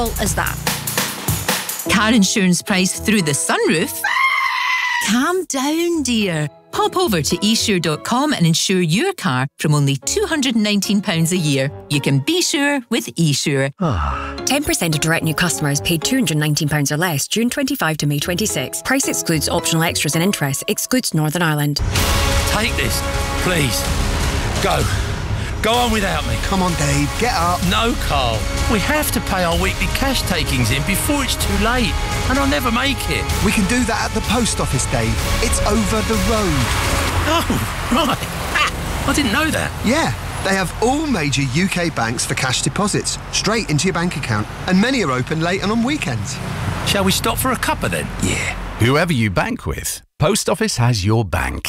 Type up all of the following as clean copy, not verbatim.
as that. Car insurance price through the sunroof? Calm down, dear. Pop over to esure.com and insure your car from only £219 a year. You can be sure with eSure. 10% of direct new customers paid £219 or less June 25 to May 26. Price excludes optional extras and interest. Excludes Northern Ireland. Take this, please. Go. Go on without me. Come on, Dave, get up. No, Carl. We have to pay our weekly cash takings in before it's too late, and I'll never make it. We can do that at the post office, Dave. It's over the road. Oh, right. I didn't know that. Yeah, they have all major UK banks for cash deposits, straight into your bank account, and many are open late and on weekends. Shall we stop for a cuppa then? Yeah. Whoever you bank with, Post Office has your bank.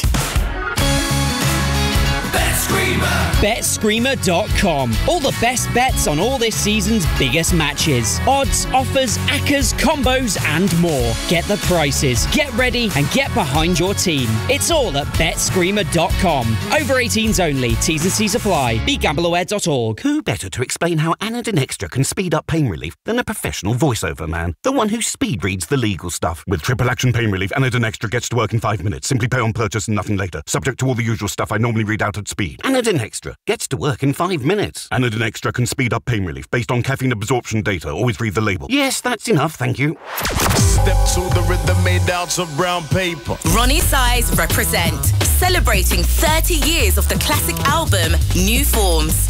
BetScreamer.com. All the best bets on all this season's biggest matches. Odds, offers, accas, combos and more. Get the prices, get ready and get behind your team. It's all at BetScreamer.com. Over 18s only. T's and C's apply. BeGambleAware.org. Who better to explain how Anadin Extra can speed up pain relief than a professional voiceover man? The one who speed reads the legal stuff. With triple action pain relief, Anadin Extra gets to work in 5 minutes. Simply pay on purchase and nothing later. Subject to all the usual stuff I normally read out at speed. Anadin Extra gets to work in 5 minutes. Anadin Extra can speed up pain relief based on caffeine absorption data. Always read the label. Yes, that's enough, thank you. Step to the rhythm made out of brown paper. Ronnie Size represent. Celebrating 30 years of the classic album, New Forms.